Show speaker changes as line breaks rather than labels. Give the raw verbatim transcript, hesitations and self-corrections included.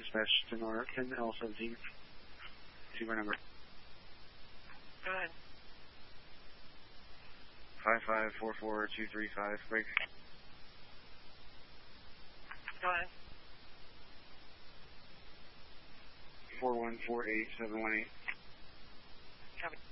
dispatch to Norton, L seventeen. See my number.
Go ahead.
five five four four two three five, break.
Go ahead.
four one four eight seven one eight.
Copy.